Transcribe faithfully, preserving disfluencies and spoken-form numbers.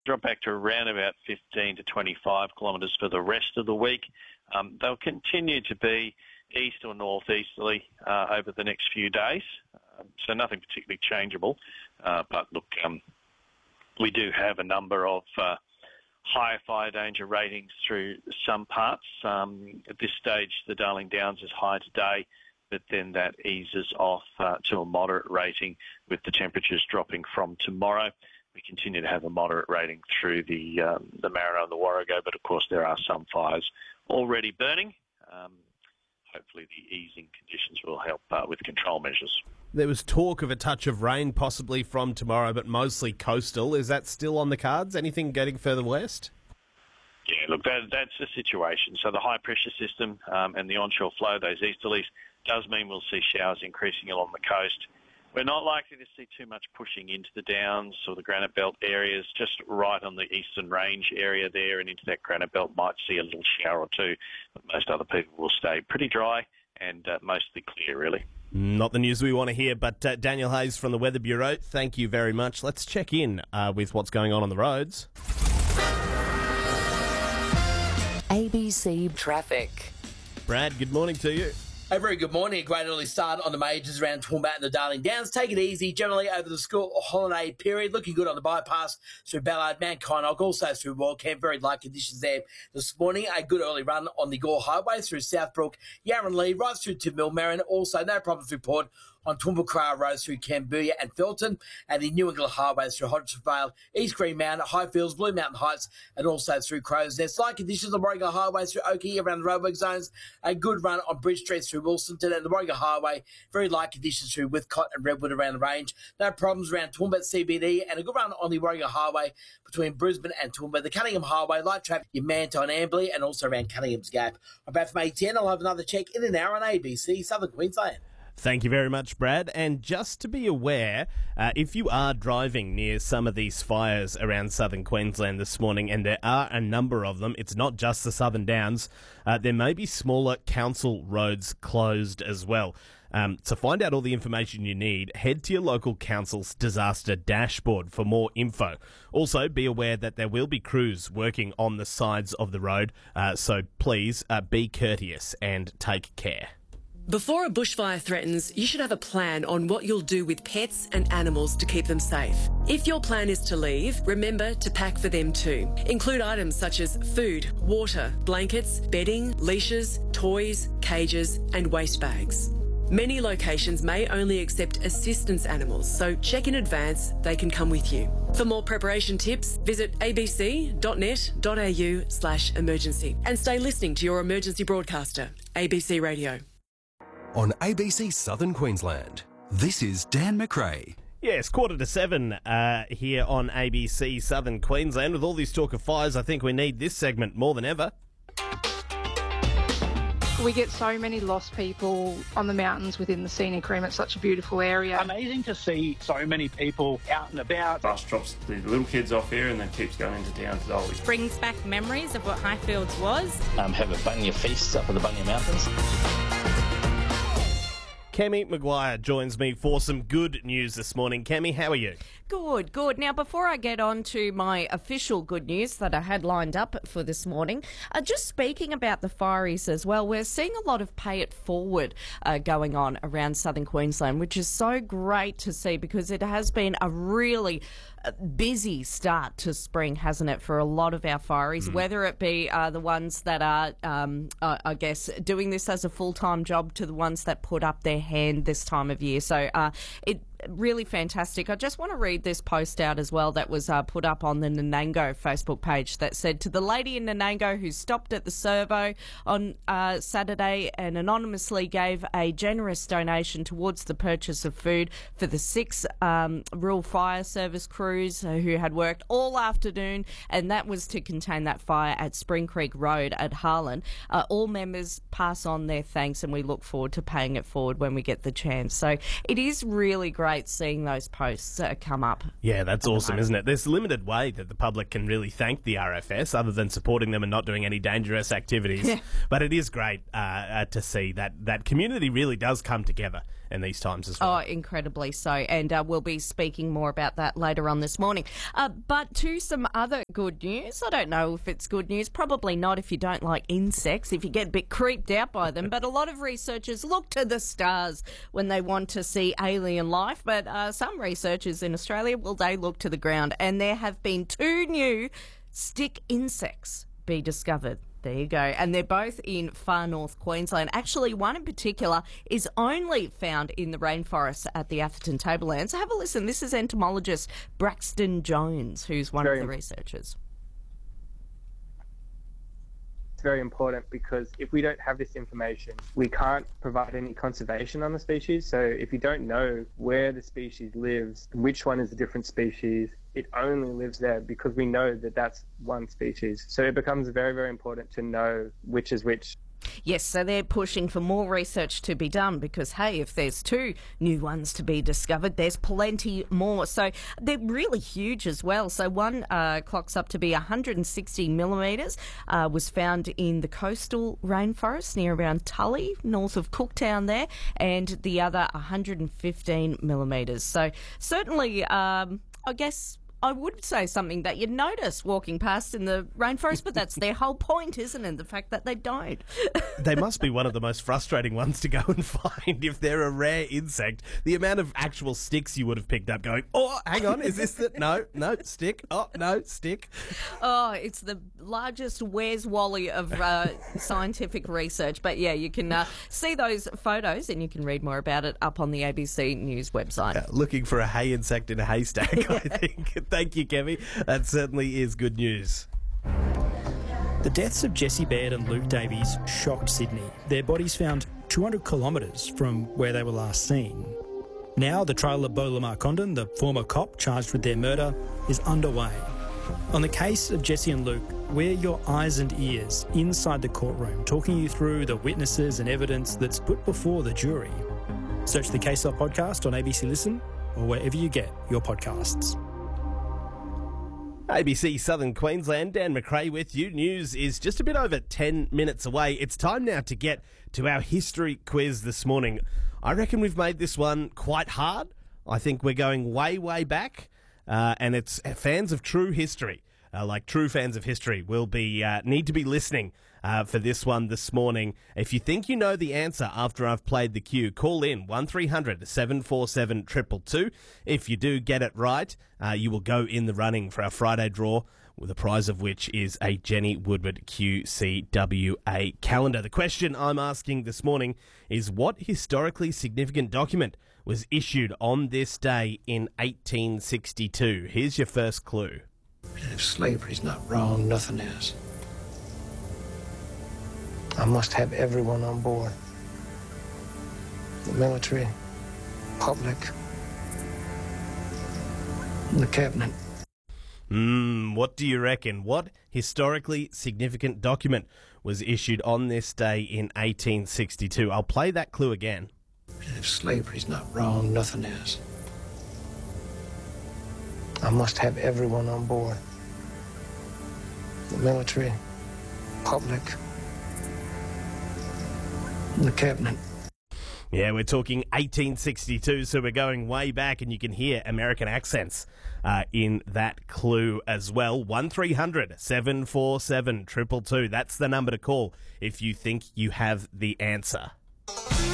drop back to around about fifteen to twenty-five kilometres for the rest of the week. Um, they'll continue to be east or northeasterly uh, over the next few days, uh, so nothing particularly changeable. Uh, but look, um, we do have a number of uh, higher fire danger ratings through some parts. Um, at this stage, the Darling Downs is high today, but then that eases off uh, to a moderate rating with the temperatures dropping from tomorrow. We continue to have a moderate rating through the um, the Marino and the Warrego, but of course there are some fires already burning. Um, hopefully the easing conditions will help uh, with control measures. There was talk of a touch of rain possibly from tomorrow, but mostly coastal. Is that still on the cards? Anything getting further west? Yeah, look, that, that's the situation. So the high pressure system um, and the onshore flow, those easterlies, does mean we'll see showers increasing along the coast. We're not likely to see too much pushing into the Downs or the Granite Belt areas, just right on the Eastern Range area there and into that Granite Belt might see a little shower or two, but most other people will stay pretty dry and uh, mostly clear, really. Not the news we want to hear, but uh, Daniel Hayes from the Weather Bureau, thank you very much. Let's check in uh, with what's going on on the roads. A B C Traffic. Brad, good morning to you. A very good morning. A great early start on the majors around Toowoomba and the Darling Downs. Take it easy generally over the school holiday period. Looking good on the bypass through Ballard, Mount Kynoch, also through Wildcamp. Very light conditions there this morning. A good early run on the Gore Highway through Southbrook, Yarranlee, right through to Millmerran. Also, no problems report on Toowoomba Road through Cambodia and Felton, and the New England Highway through Hodgson Vale, East Green Mountain, Highfields, Blue Mountain Heights, and also through Crow's Nest. Light conditions on Warrego Highway through Oakey around the roadwork zones. A good run on Bridge Street through Wilsonton and the Warrego Highway. Very light conditions through Withcott and Redwood around the range. No problems around Toowoomba C B D, and a good run on the Warrego Highway between Brisbane and Toowoomba. The Cunningham Highway, light traffic in Manto and Amberley, and also around Cunningham's Gap. I'm back from A ten. I'll have another check in an hour on A B C Southern Queensland. Thank you very much, Brad. And just to be aware, uh, if you are driving near some of these fires around southern Queensland this morning, and there are a number of them, it's not just the Southern Downs, uh, there may be smaller council roads closed as well. Um, to find out all the information you need, head to your local council's disaster dashboard for more info. Also, be aware that there will be crews working on the sides of the road, uh, so please uh, be courteous and take care. Before a bushfire threatens, you should have a plan on what you'll do with pets and animals to keep them safe. If your plan is to leave, remember to pack for them too. Include items such as food, water, blankets, bedding, leashes, toys, cages, and waste bags. Many locations may only accept assistance animals, so check in advance they can come with you. For more preparation tips, visit abc.net.au slash emergency and stay listening to your emergency broadcaster, A B C Radio. On A B C Southern Queensland, this is Dan McRae. Yes, quarter to seven uh, here on A B C Southern Queensland. With all this talk of fires, I think we need this segment more than ever. We get so many lost people on the mountains within the scenic rim. It's such a beautiful area. Amazing to see so many people out and about. Bus drops the little kids off here and then keeps going into town to Dolly. Brings back memories of what Highfields was. Um, have a bunya feast up in the Bunya Mountains. Kemi Maguire joins me for some good news this morning. Kemi, how are you? Good, good. Now, before I get on to my official good news that I had lined up for this morning, uh, just speaking about the fireys as well, we're seeing a lot of pay it forward uh, going on around southern Queensland, which is so great to see because it has been a really busy start to spring, hasn't it, for a lot of our fireys, mm. whether it be uh, the ones that are, um, uh, I guess, doing this as a full-time job to the ones that put up their hand this time of year. So uh, it really fantastic. I just want to read this post out as well that was uh, put up on the Nanango Facebook page that said, to the lady in Nanango who stopped at the servo on uh, Saturday and anonymously gave a generous donation towards the purchase of food for the six um, rural fire service crews who had worked all afternoon, and that was to contain that fire at Spring Creek Road at Harlan. Uh, all members pass on their thanks, and we look forward to paying it forward when we get the chance. So it is really great seeing those posts uh, come up. Yeah, that's awesome, isn't it? There's a limited way that the public can really thank the R F S other than supporting them and not doing any dangerous activities. Yeah. But it is great uh, uh, to see that that community really does come together in these times as well. Oh, incredibly so. And uh, we'll be speaking more about that later on this morning. Uh, but to some other good news. I don't know if it's good news. Probably not if you don't like insects, if you get a bit creeped out by them. But a lot of researchers look to the stars when they want to see alien life. But uh, some researchers in Australia, well, they look to the ground. And there have been two new stick insects be discovered. There you go. And they're both in far north Queensland. Actually, one in particular is only found in the rainforest at the Atherton Tablelands. Have a listen. This is entomologist Braxton Jones, who's one Very of the researchers. It's very important because if we don't have this information, we can't provide any conservation on the species. So if you don't know where the species lives, which one is a different species, it only lives there because we know that that's one species. So it becomes very, very important to know which is which. Yes, so they're pushing for more research to be done because, hey, if there's two new ones to be discovered, there's plenty more. So they're really huge as well. So one uh, clocks up to be one hundred sixty millimetres, uh, was found in the coastal rainforest near around Tully, north of Cooktown there, and the other one hundred fifteen millimetres. So certainly, um, I guess I would say something that you'd notice walking past in the rainforest, but that's their whole point, isn't it? The fact that they don't. They must be one of the most frustrating ones to go and find if they're a rare insect. The amount of actual sticks you would have picked up going, oh, hang on, is this the... No, no, stick. Oh, no, stick. Oh, it's the largest Where's Wally of uh, scientific research. But, yeah, you can uh, see those photos and you can read more about it up on the A B C News website. Uh, looking for a hay insect in a haystack, I think. Thank you, Kevin. That certainly is good news. The deaths of Jessie Baird and Luke Davies shocked Sydney. Their bodies found two hundred kilometres from where they were last seen. Now the trial of Beau Lamar Condon, the former cop charged with their murder, is underway. On the case of Jessie and Luke, we're your eyes and ears inside the courtroom, talking you through the witnesses and evidence that's put before the jury. Search the Case Up podcast on A B C Listen or wherever you get your podcasts. A B C Southern Queensland, Dan McRae with you. News is just a bit over ten minutes away. It's time now to get to our history quiz this morning. I reckon we've made this one quite hard. I think we're going way, way back, uh, and it's fans of true history, uh, like true fans of history, will be uh, need to be listening Uh, for this one this morning. If you think you know the answer after I've played the cue, call in one three hundred seven four seven two two two. If you do get it right, uh, you will go in the running for our Friday draw, with a prize of which is a Jenny Woodward Q C W A calendar. The question I'm asking this morning is, what historically significant document was issued on this day in eighteen sixty-two? Here's your first clue. If slavery's not wrong, nothing is. I must have everyone on board. The military, public, and the cabinet. Hmm, what do you reckon? What historically significant document was issued on this day in eighteen sixty-two? I'll play that clue again. If slavery's not wrong, nothing is. I must have everyone on board. The military, public, the cabinet. Yeah, we're talking eighteen sixty-two, so we're going way back, and you can hear American accents uh, in that clue as well. one three hundred seven four seven two two two. That's the number to call if you think you have the answer.